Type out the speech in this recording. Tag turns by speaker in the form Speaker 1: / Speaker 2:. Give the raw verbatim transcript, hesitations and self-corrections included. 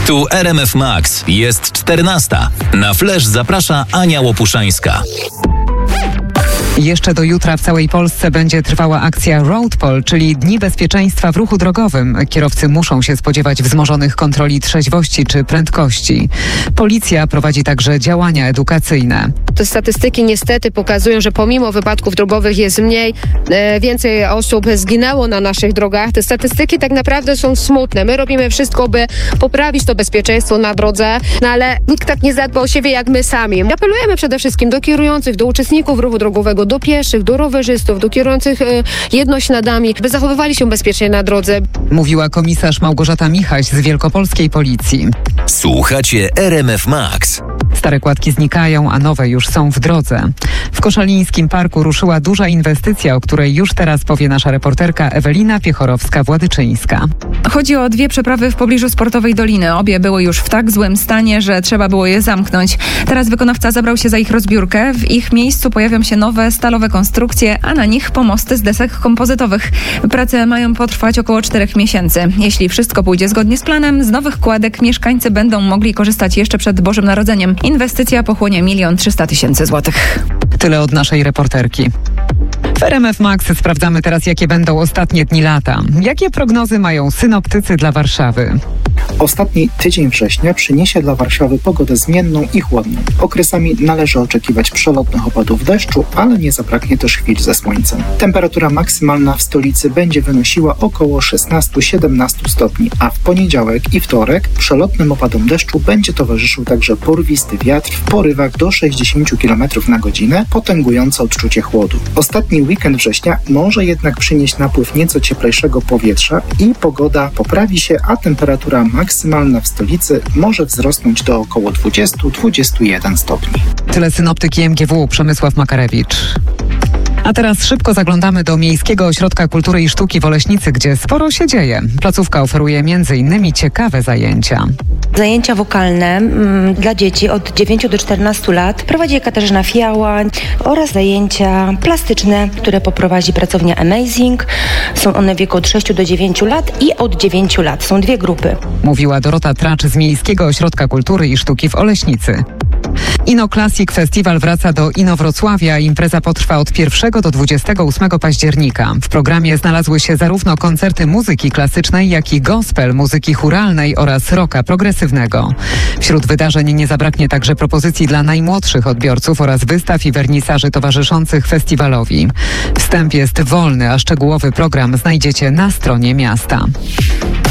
Speaker 1: Tu R M F Max. Jest czternasta. Na Flash zaprasza Ania Łopuszańska.
Speaker 2: Jeszcze do jutra w całej Polsce będzie trwała akcja Road Poll, czyli Dni Bezpieczeństwa w ruchu drogowym. Kierowcy muszą się spodziewać wzmożonych kontroli trzeźwości czy prędkości. Policja prowadzi także działania edukacyjne.
Speaker 3: Te statystyki niestety pokazują, że pomimo wypadków drogowych jest mniej, e, więcej osób zginęło na naszych drogach. Te statystyki tak naprawdę są smutne. My robimy wszystko, by poprawić to bezpieczeństwo na drodze, no ale nikt tak nie zadba o siebie jak my sami. Apelujemy przede wszystkim do kierujących, do uczestników ruchu drogowego, do pieszych, do rowerzystów, do kierujących e, jednośladami, by zachowywali się bezpiecznie na drodze.
Speaker 2: Mówiła komisarz Małgorzata Michaś z Wielkopolskiej Policji.
Speaker 1: Słuchacie R M F Max.
Speaker 2: Stare kładki znikają, a nowe już są w drodze. W Koszalińskim Parku ruszyła duża inwestycja, o której już teraz powie nasza reporterka Ewelina Piechorowska-Władyczyńska.
Speaker 4: Chodzi o dwie przeprawy w pobliżu Sportowej Doliny. Obie były już w tak złym stanie, że trzeba było je zamknąć. Teraz wykonawca zabrał się za ich rozbiórkę. W ich miejscu pojawią się nowe stalowe konstrukcje, a na nich pomosty z desek kompozytowych. Prace mają potrwać około czterech miesięcy. Jeśli wszystko pójdzie zgodnie z planem, z nowych kładek mieszkańcy będą mogli korzystać jeszcze przed Bożym Narodzeniem. Inwestycja pochłonie milion trzysta tysięcy złotych.
Speaker 2: Tyle od naszej reporterki. W R M F Max sprawdzamy teraz, jakie będą ostatnie dni lata. Jakie prognozy mają synoptycy dla Warszawy?
Speaker 5: Ostatni tydzień września przyniesie dla Warszawy pogodę zmienną i chłodną. Okresami należy oczekiwać przelotnych opadów deszczu, ale nie zabraknie też chwil ze słońcem. Temperatura maksymalna w stolicy będzie wynosiła około szesnaście do siedemnastu stopni, a w poniedziałek i wtorek przelotnym opadom deszczu będzie towarzyszył także porwisty wiatr w porywach do sześćdziesiąt kilometrów na godzinę, potęgujący odczucie chłodu. Ostatni weekend września może jednak przynieść napływ nieco cieplejszego powietrza i pogoda poprawi się, a temperatura maksymalna w stolicy może wzrosnąć do około dwudziestu do dwudziestu jeden stopni.
Speaker 2: Tyle synoptyk I M G W Przemysław Makarewicz. A teraz szybko zaglądamy do Miejskiego Ośrodka Kultury i Sztuki w Oleśnicy, gdzie sporo się dzieje. Placówka oferuje między innymi ciekawe zajęcia.
Speaker 6: Zajęcia wokalne mm, dla dzieci od dziewięciu do czternastu lat prowadzi Katarzyna Fiała oraz zajęcia plastyczne, które poprowadzi pracownia Amazing. Są one w wieku od sześciu do dziewięciu lat i od dziewięciu lat. Są dwie grupy.
Speaker 2: Mówiła Dorota Tracz z Miejskiego Ośrodka Kultury i Sztuki w Oleśnicy. Ino Classic Festival wraca do Inowrocławia. Impreza potrwa od pierwszego do dwudziestego ósmego października. W programie znalazły się zarówno koncerty muzyki klasycznej, jak i gospel, muzyki chóralnej oraz rocka progresywnego. Wśród wydarzeń nie zabraknie także propozycji dla najmłodszych odbiorców oraz wystaw i wernisaży towarzyszących festiwalowi. Wstęp jest wolny, a szczegółowy program znajdziecie na stronie miasta.